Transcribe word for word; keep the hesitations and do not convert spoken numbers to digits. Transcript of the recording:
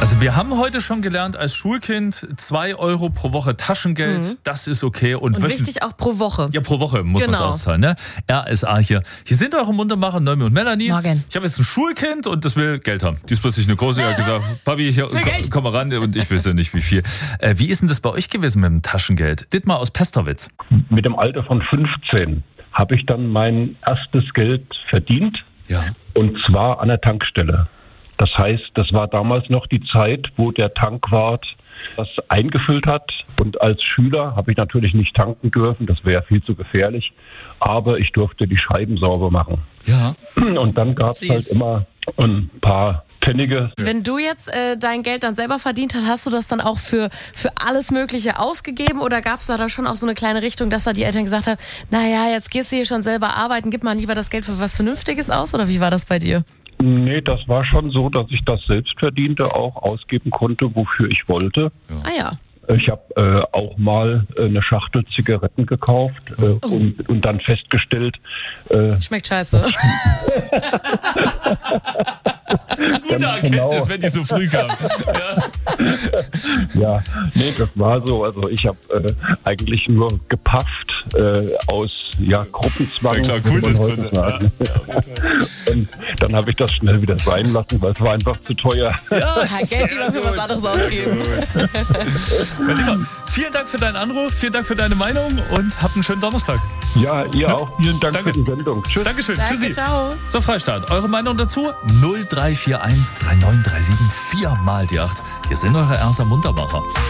Also wir haben heute schon gelernt, als Schulkind zwei Euro pro Woche Taschengeld, mhm. das ist okay. Und, und wöchentlich, wichtig auch pro Woche. Ja, pro Woche muss genau. man es auszahlen. Ne? R S A hier. Hier sind eure Muntermacher, Noemi und Melanie. Morgen. Ich habe jetzt ein Schulkind und das will Geld haben. Die ist plötzlich eine große, die hat gesagt, Papi, hier, komm, komm mal ran, und ich weiß ja nicht wie viel. Äh, wie ist denn das bei euch gewesen mit dem Taschengeld? Dittmar aus Pesterwitz. Mit dem Alter von fünfzehn habe ich dann mein erstes Geld verdient. Ja. Und zwar an der Tankstelle. Das heißt, das war damals noch die Zeit, wo der Tankwart das eingefüllt hat. Und als Schüler habe ich natürlich nicht tanken dürfen, das wäre viel zu gefährlich. Aber ich durfte die Scheiben sauber machen. Ja. Und dann gab es halt immer ein paar Pfennige. Wenn du jetzt äh, dein Geld dann selber verdient hast, hast du das dann auch für, für alles Mögliche ausgegeben? Oder gab es da, da schon auch so eine kleine Richtung, dass da die Eltern gesagt haben, naja, jetzt gehst du hier schon selber arbeiten, gib mal lieber das Geld für was Vernünftiges aus? Oder wie war das bei dir? Nee, das war schon so, dass ich das Selbstverdiente auch ausgeben konnte, wofür ich wollte. Ja. Ah ja. Ich habe äh, auch mal äh, eine Schachtel Zigaretten gekauft äh, oh. und, und dann festgestellt... Äh, Schmeckt scheiße. Gute Erkenntnis, genau. Wenn die so früh kam. Ja. ja, nee, das war so. Also ich habe äh, eigentlich nur gepafft äh, aus ja, Gruppenzwang. Ja, klar, cool, das könnte, ja. Und dann habe ich das schnell wieder sein lassen, weil es war einfach zu teuer. Ja, ja Geld lieber für was anderes ausgeben. Mein Lieber, vielen Dank für deinen Anruf, vielen Dank für deine Meinung und habt einen schönen Donnerstag. Ja, ihr auch. Vielen Dank Danke. für die Sendung. Tschüss. Dankeschön. Danke, Tschüssi. ciao. So, Freistaat, eure Meinung dazu? null drei vier eins drei neun drei sieben vier mal die acht. Hier sind eure Erster Muntermacher.